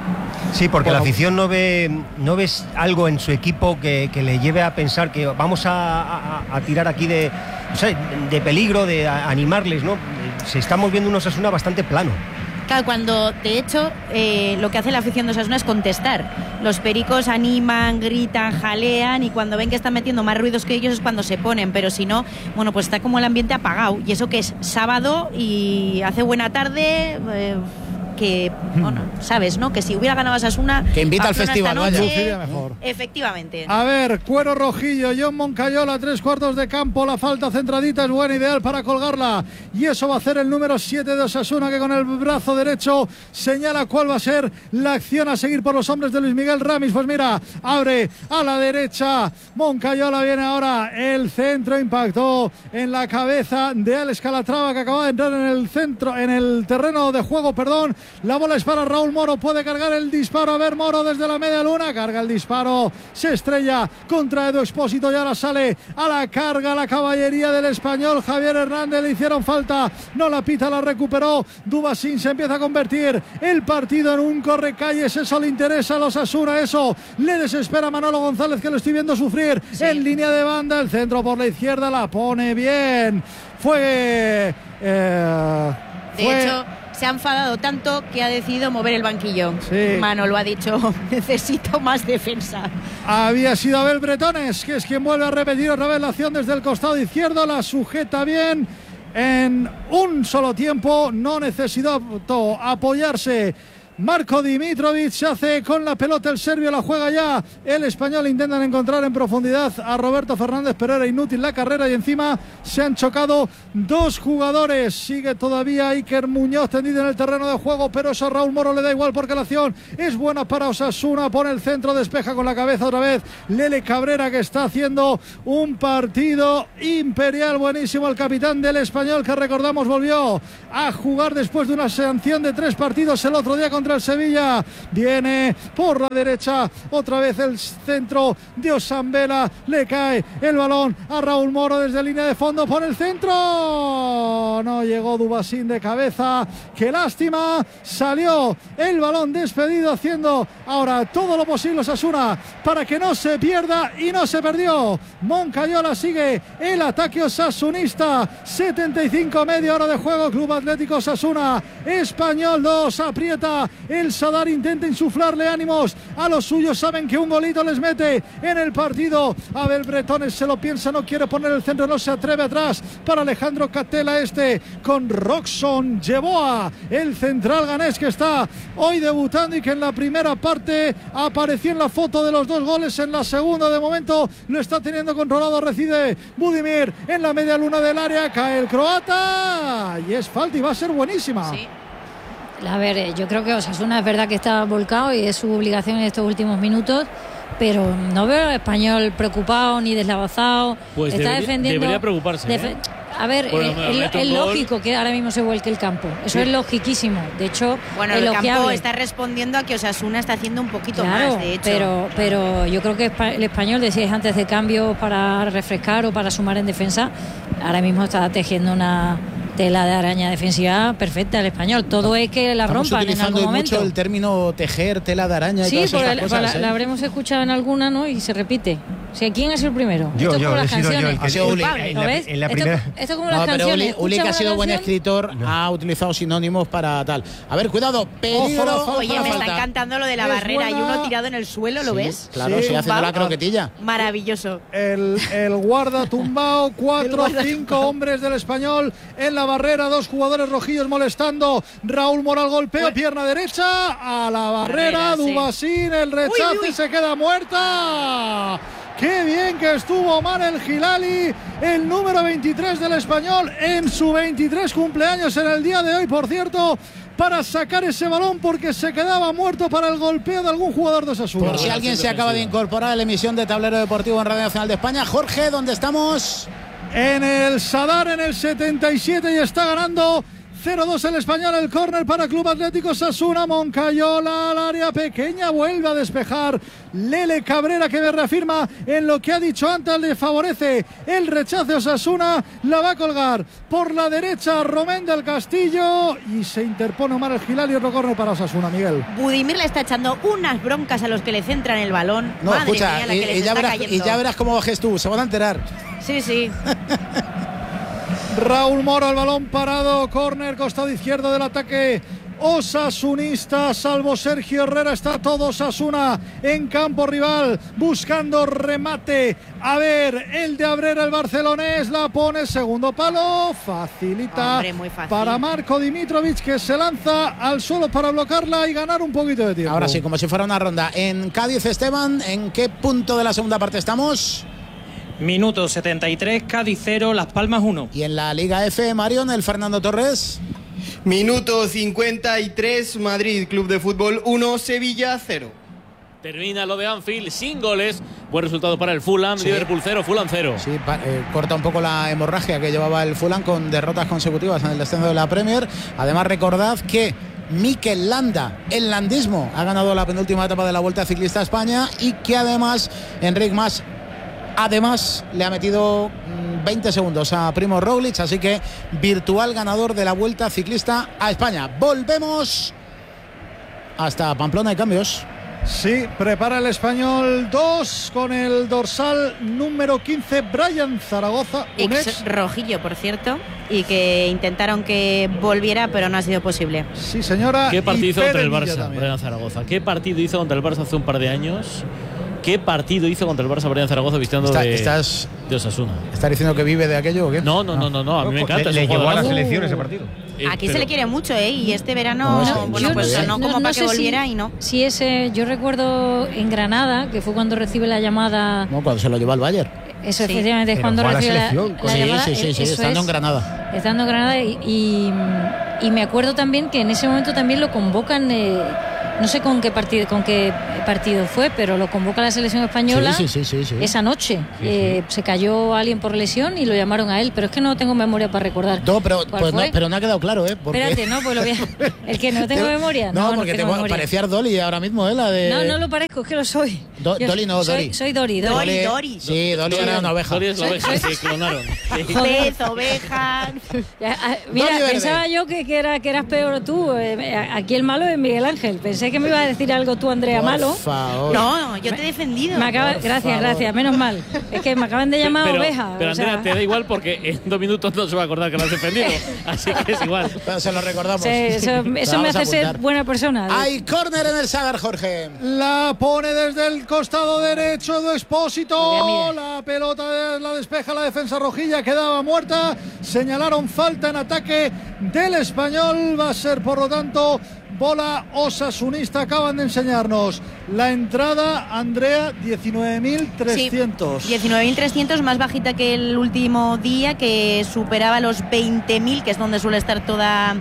Sí, porque bueno, la afición no ve, no ves algo en su equipo que, que le lleve a pensar que vamos a, a, a tirar aquí de, o sea, de peligro, de animarles, ¿no? Se estamos viendo un Osasuna bastante plano. Claro, cuando de hecho eh, lo que hace la afición de Osasuna es contestar. Los pericos animan, gritan, jalean, y cuando ven que están metiendo más ruidos que ellos es cuando se ponen, pero si no, bueno, pues está como el ambiente apagado. Y eso que es sábado y hace buena tarde, eh, que, bueno, sabes, ¿no? Que si hubiera ganado Osasuna, que invita al festival, noche, vaya. Mejor. Efectivamente. A ver, cuero rojillo, John Moncayola, tres cuartos de campo, la falta centradita es buena, ideal para colgarla, y eso va a hacer el número siete de Osasuna, que con el brazo derecho señala cuál va a ser la acción a seguir por los hombres de Luis Miguel Ramis. Pues mira, abre a la derecha, Moncayola, viene ahora el centro, impactó en la cabeza de Alex Calatrava, que acaba de entrar en el centro, en el terreno de juego, perdón. La bola es para Raúl Moro, puede cargar el disparo. A ver, Moro desde la media luna, carga el disparo, se estrella contra Edu Expósito y ahora sale a la carga la caballería del español. Javier Hernández, le hicieron falta, no la pita, la recuperó Dubasín. Se empieza a convertir el partido en un correcalles, eso le interesa a los Osasuna, eso le desespera a Manolo González, que lo estoy viendo sufrir, sí. En línea de banda, el centro por la izquierda, la pone bien, fue... Eh, de fue, hecho se ha enfadado tanto que ha decidido mover el banquillo. Sí. Manolo ha dicho, necesito más defensa. Había sido Abel Bretones, que es quien vuelve a repetir otra vez la acción desde el costado izquierdo, la sujeta bien en un solo tiempo, no necesitó apoyarse. Marco Dimitrovic se hace con la pelota, el serbio la juega ya, el español intentan encontrar en profundidad a Roberto Fernández, pero era inútil la carrera y encima se han chocado dos jugadores. Sigue todavía Iker Muñoz tendido en el terreno de juego, pero eso a Raúl Moro le da igual porque la acción es buena para Osasuna. Pone el centro, despeja con la cabeza otra vez Lele Cabrera, que está haciendo un partido imperial buenísimo. El capitán del español, que recordamos volvió a jugar después de una sanción de tres partidos el otro día contra el Sevilla, viene por la derecha otra vez el centro de Osambela, le cae el balón a Raúl Moro desde línea de fondo, por el centro, no llegó Dubasín de cabeza, qué lástima, salió el balón despedido, haciendo ahora todo lo posible Osasuna para que no se pierda, y no se perdió. Moncayola sigue el ataque osasunista, setenta y cinco, media hora de juego, Club Atlético Osasuna, Español dos, aprieta el Sadar, intenta insuflarle ánimos a los suyos, saben que un golito les mete en el partido. Abel Bretones se lo piensa, no quiere poner el centro, no se atreve, atrás para Alejandro Catela, este con Roxon Yeboah, el central ganés que está hoy debutando y que en la primera parte apareció en la foto de los dos goles, en la segunda de momento lo está teniendo controlado. Recibe Budimir en la media luna del área, cae el croata y es falta y va a ser buenísima. Sí. A ver, yo creo que Osasuna es verdad que está volcado y es su obligación en estos últimos minutos, pero no veo al español preocupado ni deslavazado. Pues está debería, defendiendo. Debería preocuparse. Defe- ¿eh? A ver, Bueno, eh, es, es lógico que ahora mismo se vuelque el campo. Eso sí. es logiquísimo. De hecho, bueno, el elogiable. campo está respondiendo a que Osasuna está haciendo un poquito claro, más, de hecho. Pero, pero yo creo que el español, decíais antes de cambio para refrescar o para sumar en defensa, ahora mismo está tejiendo una tela de araña defensiva perfecta el español. Todo es que la Estamos rompan en algún momento. Mucho el término tejer, tela de araña y sí, todas porque esas cosas, la, ¿eh? la habremos escuchado en alguna, ¿no? Y se repite. O sea, ¿quién ha sido el primero? Yo, Esto es yo, como he las sido yo canciones. el que- Ha sido Uli. en ¿Lo la- ves? en la Esto- primera- Esto, es como No, las pero canciones. Uli, Uli, que Escuchas ha sido una buen canción, escritor, No. ha utilizado sinónimos para tal. A ver, cuidado, peligro. Ojo, ojo, Oye, la me falta. están cantando lo de la Es barrera y buena. uno tirado en el suelo, ¿lo Sí, ves? Claro, Sí, sí, haciendo va. la croquetilla. Maravilloso. El, el guarda tumbao, cuatro, El guarda cinco tumbao. hombres del español en la barrera, dos jugadores rojillos molestando. Raúl Moral golpeo, Uy. pierna derecha a la barrera, Barrera, sí. Dubasín, el rechace, Uy, uy. se queda muerta. Qué bien que estuvo Omar El Gilali, el número veintitrés del español, en su veintitrés cumpleaños en el día de hoy, por cierto, para sacar ese balón porque se quedaba muerto para el golpeo de algún jugador de Osasuna. Por si alguien se acaba de incorporar a la emisión de Tablero Deportivo en Radio Nacional de España, Jorge, ¿dónde estamos? En el Sadar, en el setenta y siete, y está ganando cero dos el Español, el córner para Club Atlético Osasuna. Moncayola al área pequeña, vuelve a despejar Lele Cabrera, que me reafirma en lo que ha dicho antes, le favorece el rechace Osasuna, la va a colgar por la derecha Romén del Castillo y se interpone Omar El Gilal y otro córner para Osasuna, Miguel. Budimir le está echando unas broncas a los que le centran el balón. No, Madre escucha, mía, la y, que les y ya está verás, cayendo. y ya verás cómo bajes tú, se van a enterar. Sí, sí. Raúl Moro, el balón parado, córner, costado izquierdo del ataque osasunista, salvo Sergio Herrera, está todo Osasuna en campo rival, buscando remate. A ver, el de Abrera, el barcelonés, la pone, segundo palo, facilita. Hombre, muy fácil. Para Marco Dimitrovic, que se lanza al suelo para bloquearla y ganar un poquito de tiempo. Ahora sí, como si fuera una ronda. En Cádiz, Esteban, ¿en qué punto de la segunda parte estamos? Minuto setenta y tres, Cádiz cero, Las Palmas uno. Y en la Liga F, Marion, el Fernando Torres. Minuto cincuenta y tres, Madrid Club de Fútbol uno, Sevilla cero. Termina lo de Anfield sin goles. Buen resultado para el Fulham. Sí. Liverpool cero, Fulham cero. Sí, eh, corta un poco la hemorragia que llevaba el Fulham con derrotas consecutivas en el descenso de la Premier. Además, recordad que Mikel Landa, el landismo, ha ganado la penúltima etapa de la Vuelta Ciclista a España y que además Enric Mas Además, le ha metido veinte segundos a Primo Roglic, así que virtual ganador de la Vuelta Ciclista a España. Volvemos hasta Pamplona y cambios. Sí, prepara el Español dos con el dorsal número quince, Brian Zaragoza, un ex, ex rojillo, por cierto, y que intentaron que volviera, pero no ha sido posible. Sí, señora. ¿Qué partido hizo contra el Barça, también. Brian Zaragoza? ¿Qué partido hizo contra el Barça hace un par de años? ¿Qué partido hizo contra el Barça Brian Zaragoza vistiendo Está, de, estás, de Osasuna? ¿Estás diciendo que vive de aquello o qué? No, no, no, no, no. A mí me encanta. Le, le llevó a la selección ese partido. Eh, Aquí pero... se le quiere mucho, ¿eh? Y este verano, no, bueno, yo pues no, no, no como no para que volviera si, y no. Si ese, yo recuerdo en Granada, que fue cuando recibe la llamada. No, cuando se lo llevó al Bayern. Eso sí. efectivamente es pero cuando recibe la, la sí, llamada. Sí, sí, sí, sí estando es, en Granada. Estando en Granada y, y, y me acuerdo también que en ese momento también lo convocan. Eh, No sé con qué partido con qué partido fue, pero lo convoca la selección española sí, sí, sí, sí, sí. esa noche. Sí, eh, sí. Se cayó alguien por lesión y lo llamaron a él, pero es que no tengo memoria para recordar. No, pero, pues no, fue? pero no ha quedado claro, ¿eh? Porque... Espérate, no, pues lo voy a... El que no tengo te... memoria. No, No, porque no te memoria. parecía Dolly ahora mismo, ¿eh? La de... No, no lo parezco, es que lo soy. Do, Yo Dolly no, soy, Dori. Soy Dori, Dori. Dori, Dori. Sí, Dolly Dori era una oveja. Dori es la oveja, sí, clonaron. Sí. Pez, oveja. Ya, a, mira, pensaba yo que, que, era, que eras peor tú. Eh, aquí el malo es Miguel Ángel. Pensé que me iba a decir algo tú, Andrea, Por malo. favor. No, yo te he defendido. Me acaba, gracias, favor. gracias, menos mal. Es que me acaban de llamar pero, oveja. Pero o sea, Andrea, te da igual porque en dos minutos no se va a acordar que lo has defendido. Así que es igual. Pero se lo recordamos. Sí, eso eso me hace ser buena persona. Hay córner en el Sagar, Jorge. La pone desde el costado derecho de Expósito. La pelota la despeja la defensa rojilla, quedaba muerta. Señalaron falta en ataque del Español. Va a ser, por lo tanto, bola osasunista. Acaban de enseñarnos la entrada, Andrea, diecinueve mil trescientos. Sí, diecinueve mil trescientos, más bajita que el último día, que superaba los veinte mil, que es donde suele estar toda...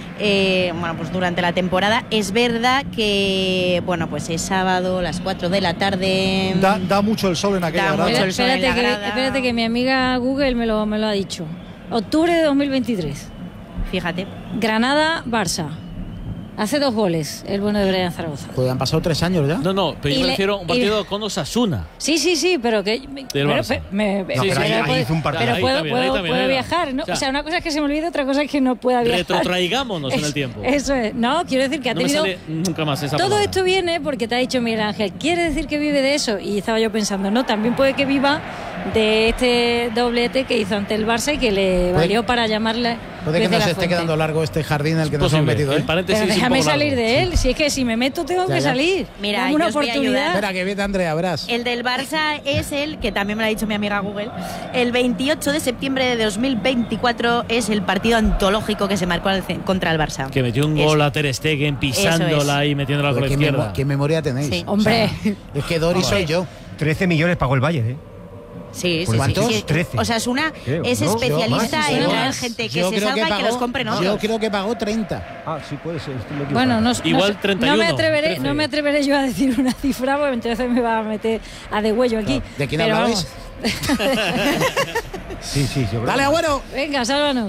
Eh, bueno, pues durante la temporada. Es verdad que, bueno, pues es sábado, las cuatro de la tarde. Da, da mucho el sol en aquella Da grada. mucho el sol espérate, en la que, grada. espérate que mi amiga Google me lo, me lo ha dicho. Octubre de dos mil veintitrés. Fíjate. Granada-Barça. Hace dos goles el bueno de Brian Zaragoza. Pues han pasado tres años ya. No, no, pero Y yo me le- refiero a un y- partido con Osasuna. Sí, sí, sí, pero que... pero, Barça. pe- me- No, pero pero ahí- ahí puedo- hizo un partido. pero Ahí puedo, también, ahí puedo- también, puedo ahí viajar, ¿no? o sea, O sea, una cosa es que se me olvide, otra cosa es que no pueda viajar. Retrotraigámonos en el tiempo. Eso es. No, quiero decir que ha No me tenido... sale nunca más esa Todo palabra. esto viene porque te ha dicho Miguel Ángel, ¿quiere decir que vive de eso? Y estaba yo pensando, no, también puede que viva de este doblete que hizo ante el Barça y que le valió para llamarle Puede que desde nos la esté fuente. quedando largo este jardín en el que nos Posible. hemos metido, ¿eh? El paréntesis Pero es un déjame poco salir largo. de él, si es que si me meto tengo Ya, que ya. salir. Mira, Dame yo una os voy a oportunidad. ayudar. Espera, que viene Andrea, verás. El del Barça es el, que también me lo ha dicho mi amiga Google, el veintiocho de septiembre de dos mil veinticuatro es el partido antológico que se marcó al ce- contra el Barça. Que metió un Eso. gol a Ter Stegen pisándola y metiéndola con la Joder, ¿qué, izquierda. memo- qué memoria tenéis? Sí. Hombre. O sea, es que Dori soy yo. trece millones pagó el Bayern, ¿eh? Sí, Pues sí, ¿cuántos? sí, sí. trece. O sea, es una Creo, es ¿no? especialista Yo, más, en yo traer más. gente que Yo se creo salga y que pagó- los compren otros. Yo creo que pagó treinta. Ah, sí, puede ser. estoy equivocado. Bueno, no, Igual no, treinta y no me uno, atreveré, trece. no me atreveré yo a decir una cifra, porque entonces me va a meter a degüello aquí. ¿De quién Pero hablabais? vamos. Sí, sí, yo creo. Dale, abuelo. Venga, sálvanos.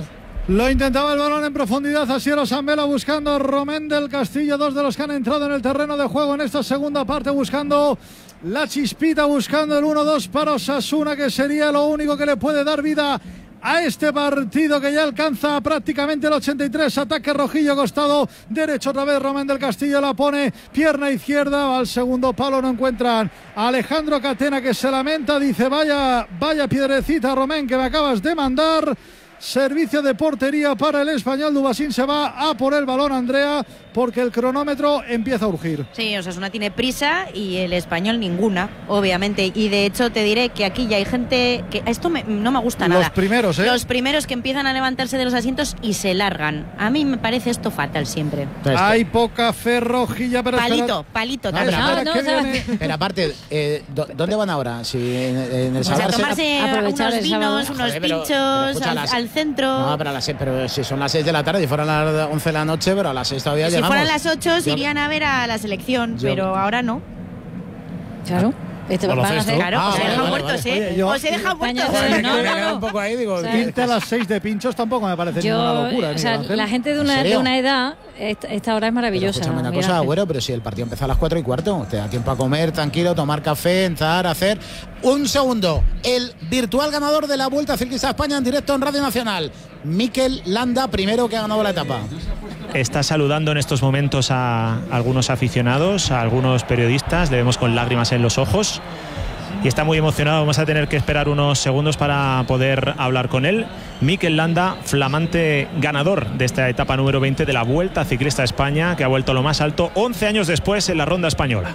Lo intentaba el balón en profundidad, Asier Zambela buscando a Romén del Castillo, dos de los que han entrado en el terreno de juego en esta segunda parte, buscando la chispita, buscando el uno dos para Osasuna, que sería lo único que le puede dar vida a este partido, que ya alcanza prácticamente el ochenta y tres. Ataque rojillo, costado derecho otra vez Romén del Castillo, la pone pierna izquierda, va al segundo palo, no encuentran a Alejandro Catena, que se lamenta, dice vaya, vaya piedrecita Romén que me acabas de mandar. Servicio de portería para el Español. Dubasín se va a por el balón, Andrea, porque el cronómetro empieza a urgir. Sí, Osasuna tiene prisa y el Español ninguna, obviamente. Y de hecho te diré que aquí ya hay gente que esto me, no me gusta nada. Los primeros, ¿eh? Los primeros que empiezan a levantarse de los asientos y se largan. A mí me parece esto fatal siempre. Hay poca fe rojilla, pero palito, espera. palito. No, pero, no, no, no, pero aparte, eh, ¿dónde van ahora? Si en, en el pues a tomarse a unos vinos, unos Joder, pero, pinchos pero al, las, al centro. No, pero, a las, pero si son las seis de la tarde, si fueran las once de la noche, pero a las seis todavía si llegamos. fueran las ocho se irían a ver a la selección, yo, pero ahora no. Claro. Este ¿No lo van a haces hacer, tú? Claro, Ah, os he vale, dejado vale, muertos, vale. ¿eh? Oye, yo- Os he dejado España muertos. se- Me no, quedé no, no. un poco ahí, digo, O sea, Irte a las seis de pinchos tampoco me parece Yo, ninguna locura. o sea, Miguel Ángel. la gente de una, ¿En de serio? una edad, esta, esta hora es Pero maravillosa. escúchame una Miguel cosa, Ángel. Agüero, pero si el partido empieza a las cuatro y cuarto, te da tiempo a comer tranquilo, tomar café, entrar, hacer. Un segundo, el virtual ganador de la Vuelta Ciclista a España en directo en Radio Nacional, Mikel Landa, primero que ha ganado la etapa. Está saludando en estos momentos a algunos aficionados, a algunos periodistas, le vemos con lágrimas en los ojos y está muy emocionado. Vamos a tener que esperar unos segundos para poder hablar con él. Mikel Landa, flamante ganador de esta etapa número veinte de la Vuelta Ciclista a España, que ha vuelto a lo más alto once años después en la ronda española.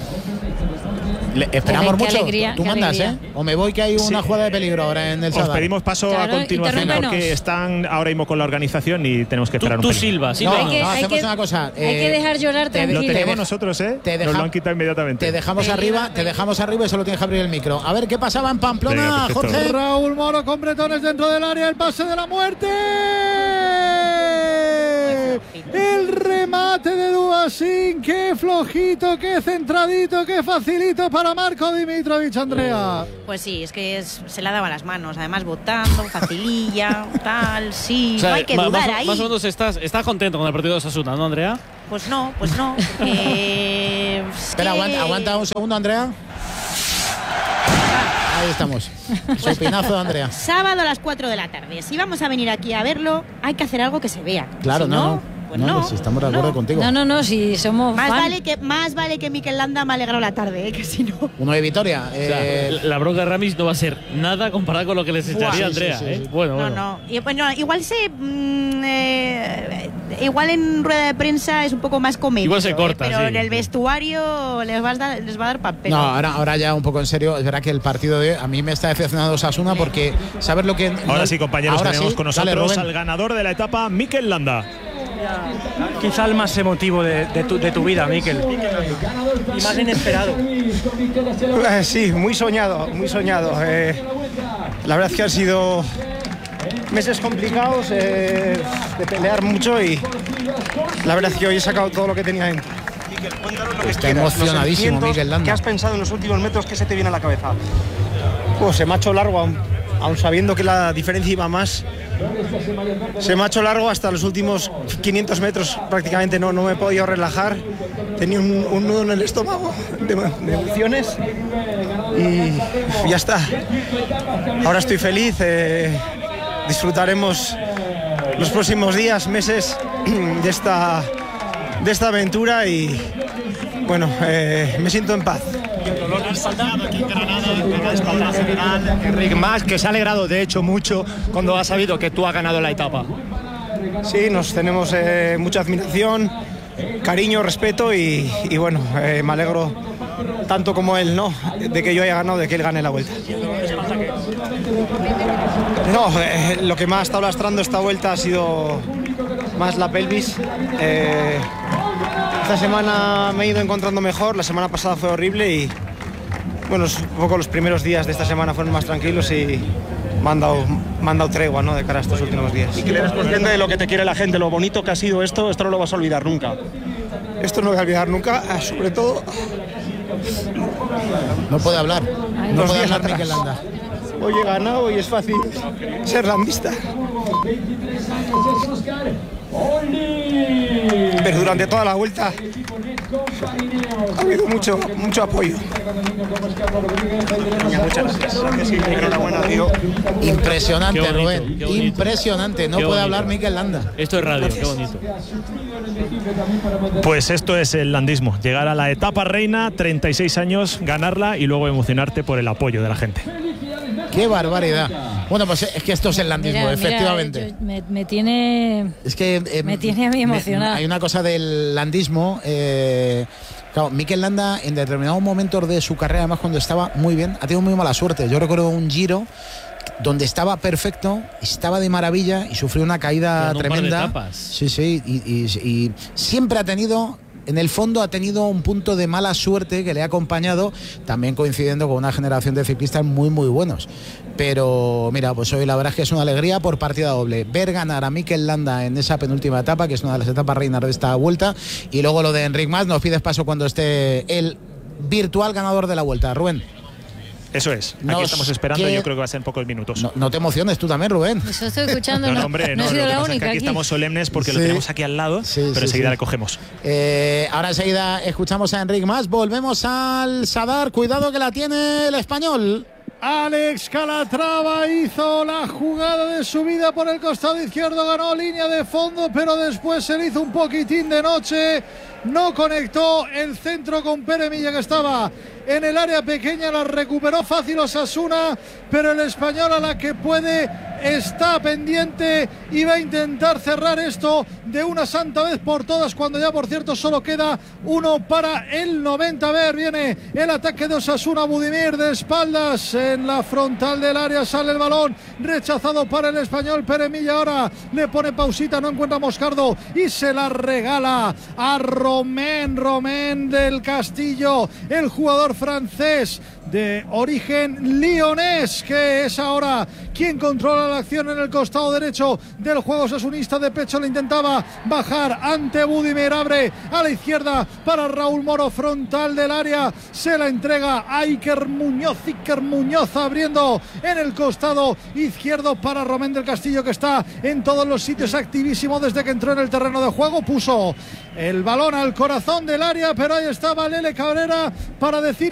Le, esperamos Qué mucho. alegría, Tú qué mandas, alegría. ¿eh? O me voy que hay una Sí. jugada de peligro ahora en el Os Sadar. pedimos paso Claro, a continuación interrúmpenos. porque están ahora mismo con la organización y tenemos que Tú, esperar un tú pelín. Silva, No, Silva. Hay que- no, hay hacemos que- una cosa. hay que dejar llorar te- Lo tranquilo. tenemos te- nosotros, ¿eh? te Nos deja- lo han quitado inmediatamente. Te dejamos arriba, te dejamos arriba y solo tienes que abrir el micro. A ver qué pasaba en Pamplona, Venga, perfecto. Jorge. Raúl Moro con bretones dentro del área, el pase de la muerte. El remate de Dubasín, qué flojito, qué centradito, qué facilito para Marco Dimitrovic, Andrea. Pues sí, es que es- se la daba las manos, además votando, facililla, tal, sí, O sea, no hay que ma- dudar más, ahí. más o menos estás, estás contento con el partido de Osasuna, ¿no, Andrea? Pues no, pues no. porque es Espera, que- aguanta, aguanta un segundo, Andrea. Ahí estamos. Su pinazo de Andrea. Sábado a las cuatro de la tarde. Si vamos a venir aquí a verlo, hay que hacer algo que se vea. Claro, Si no, no, no. pues no, no. pues si estamos de acuerdo no. contigo. No, no, no, si somos Más fan. vale que más vale que Mikel Landa me ha alegrado la tarde, ¿eh? Que si no. Uno de Vitoria. O sea, Eh, la bronca de Ramis no va a ser nada comparado con lo que les echaría sí, Andrea. sí, sí, ¿eh? sí. Bueno, No, bueno. no. Y, bueno, igual se. mm, eh, igual en rueda de prensa es un poco más comedia. Igual se corta, Pero sí. en el vestuario les va a dar, les va a dar papel. no, ahora, ahora ya un poco en serio. Es verdad que el partido de hoy a mí me está decepcionando Osasuna porque ¿sabes lo que? Ahora no- sí, compañeros, ahora tenemos sí. con Dale, nosotros Rubén. al ganador de la etapa, Mikel Landa. Quizá el más emotivo de, de, tu, de tu vida, Mikel. Y más inesperado. Eh, Sí, muy soñado, muy soñado. Eh, la verdad es que han sido meses complicados, eh, de pelear mucho y la verdad es que hoy he sacado todo lo que tenía dentro. Está emocionadísimo Mikel Landa. ¿Qué has pensado en los últimos metros? ¿Qué se te viene a la cabeza? Pues se me ha hecho largo, aún, aún sabiendo que la diferencia iba más. Se me ha hecho largo hasta los últimos quinientos metros, prácticamente no, no me he podido relajar. Tenía un, un nudo en el estómago de, de emociones y ya está. Ahora estoy feliz, eh, disfrutaremos los próximos días, meses de esta, de esta aventura y bueno, eh, me siento en paz. Enric Mas, que se ha alegrado de hecho mucho cuando ha sabido que tú has ganado la etapa. Sí, nos tenemos eh, mucha admiración, cariño, respeto y, y bueno, eh, me alegro tanto como él, ¿no? De que yo haya ganado, de que él gane la vuelta. No, eh, lo que más ha estado lastrando esta vuelta ha sido más la pelvis. Eh, esta semana me he ido encontrando mejor, la semana pasada fue horrible y bueno, un poco los primeros días de esta semana fueron más tranquilos y me han dado, me han dado tregua, ¿no? De cara a estos últimos días. Y que eres consciente de lo que te quiere la gente, lo bonito que ha sido esto, esto no lo vas a olvidar nunca. Esto no voy a olvidar nunca, sobre todo. No puede hablar. No Los puede días hablar atrás. Mikel Landa. hoy he ganado y es fácil ser landista. Pero durante toda la vuelta ha habido mucho, mucho apoyo. Muchas gracias. Enhorabuena, tío. Impresionante, Qué bonito, Rubén. qué bonito. Impresionante. No Qué puede bonito. hablar Mikel Landa. Esto es radio, qué bonito. Pues esto es el landismo, llegar a la etapa reina, treinta y seis años, ganarla y luego emocionarte por el apoyo de la gente. Qué barbaridad. Bueno, pues es que esto es el landismo, Mira, mira, efectivamente. yo- me, me tiene Es que eh, me tiene a mí emocionada. Hay una cosa del landismo. Eh, claro, Mikel Landa en determinados momentos de su carrera, además cuando estaba muy bien, ha tenido muy mala suerte. Yo recuerdo un Giro donde estaba perfecto, estaba de maravilla y sufrió una caída Ganó un par de tremenda. etapas. Sí, sí, y, y- y siempre ha tenido. En el fondo ha tenido un punto de mala suerte que le ha acompañado, también coincidiendo con una generación de ciclistas muy muy buenos. Pero mira, pues hoy la verdad es que es una alegría por partida doble. Ver ganar a Mikel Landa en esa penúltima etapa, que es una de las etapas reinas de esta vuelta, y luego lo de Enric Mas. Nos pides paso cuando esté el virtual ganador de la vuelta, Rubén. Eso es, aquí Nos estamos esperando que- y yo creo que va a ser en pocos minutos. No, no te emociones tú también, Rubén. Eso estoy escuchando. No, No, no, hombre, no no, he sido lo que la pasa es que única aquí aquí. estamos solemnes porque lo Sí. tenemos aquí al lado, Sí, pero sí, enseguida sí. le cogemos. Eh, ahora enseguida escuchamos a Enric Mas. Volvemos al Sadar. Cuidado que la tiene el español. Alex Calatrava hizo la jugada de su vida por el costado izquierdo, ganó línea de fondo, pero después se le hizo un poquitín de noche. No conectó el centro con Pere Milla, que estaba en el área pequeña, la recuperó fácil Osasuna, pero el español, a la que puede, está pendiente y va a intentar cerrar esto de una santa vez por todas, cuando ya por cierto solo queda uno para el noventa. A ver, viene el ataque de Osasuna. Budimir de espaldas en la frontal del área, sale el balón rechazado para el español. Pere Milla ahora le pone pausita, no encuentra a Moscardo y se la regala a Romén, Romén del Castillo, el jugador francés de origen lionés, que es ahora quien controla la acción en el costado derecho del juego osasunista. De pecho le intentaba bajar ante Budimir, abre a la izquierda para Raúl Moro, frontal del área, se la entrega a Iker Muñoz, Iker Muñoz abriendo en el costado izquierdo para Romén del Castillo, que está en todos los sitios, activísimo desde que entró en el terreno de juego. Puso el balón al corazón del área, pero ahí estaba Lele Cabrera para decir